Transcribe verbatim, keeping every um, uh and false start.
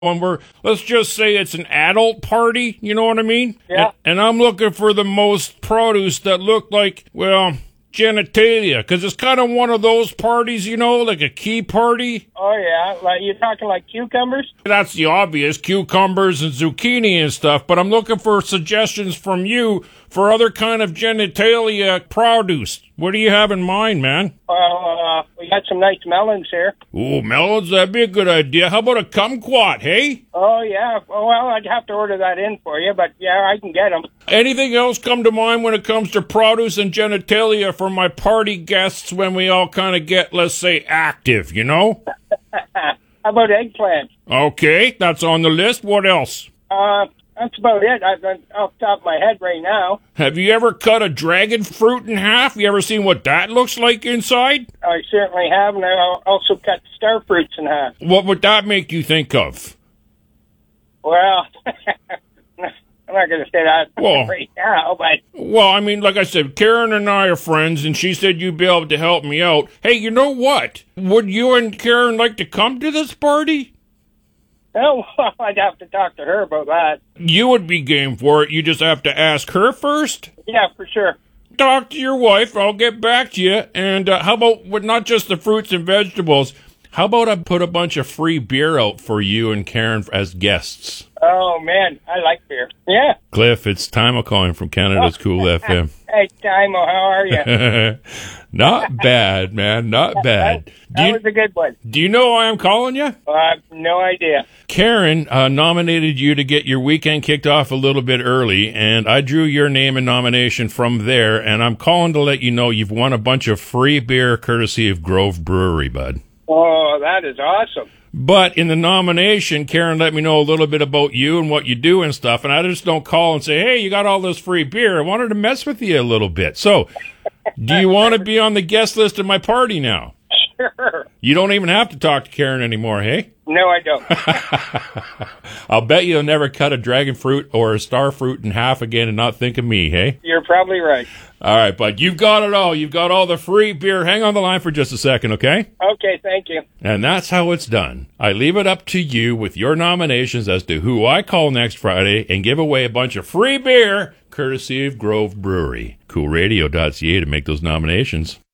when we're, let's just say it's an adult party, you know what I mean? Yeah. And, and I'm looking for the most produce that look like, well, genitalia, because it's kind of one of those parties, you know, like a key party. Oh, yeah. Like, you're talking like cucumbers? That's the obvious, cucumbers and zucchini and stuff, but I'm looking for suggestions from you for other kind of genitalia produce. What do you have in mind, man? Well, uh, we got some nice melons here. Ooh, melons, that'd be a good idea. How about a kumquat, hey? Oh, yeah. Well, I'd have to order that in for you, but yeah, I can get them. Anything else come to mind when it comes to produce and genitalia for my party guests when we all kind of get, let's say, active, you know? How about eggplants? Okay, that's on the list. What else? Uh, that's about it. I've been off the top of my head right now. Have you ever cut a dragon fruit in half? You ever seen what that looks like inside? I certainly have, and I also cut star fruits in half. What would that make you think of? Well, I'm not going to say that Well, right now, but... Well, I mean, like I said, Karen and I are friends, and she said you'd be able to help me out. Hey, you know what? Would you and Karen like to come to this party? Oh, well, I'd have to talk to her about that. You would be game for it. You just have to ask her first. Yeah, for sure. Talk to your wife. I'll get back to you. And uh, how about with not just the fruits and vegetables? How about I put a bunch of free beer out for you and Karen as guests? Oh, man, I like beer. Yeah. Cliff, it's Timo calling from Canada's Cool F M. Hey, Timo, how are you? Not bad, man. Not bad. That, Do that you, was a good one. do you know why I'm calling you? Uh, I have no idea. Karen uh, nominated you to get your weekend kicked off a little bit early, and I drew your name and nomination from there, and I'm calling to let you know you've won a bunch of free beer courtesy of Grove Brewery, bud. Oh, that is awesome. But in the nomination, Karen let me know a little bit about you and what you do and stuff, and I just don't call and say, hey, you got all this free beer. I wanted to mess with you a little bit. So, do you want to be on the guest list of my party now? Sure. You don't even have to talk to Karen anymore, hey? No, I don't. I'll bet you'll never cut a dragon fruit or a star fruit in half again and not think of me, hey? You're probably right. All right, bud. You've got it all. You've got all the free beer. Hang on the line for just a second, okay? Okay, thank you. And that's how it's done. I leave it up to you with your nominations as to who I call next Friday and give away a bunch of free beer courtesy of Grove Brewery. cool radio dot c a to make those nominations.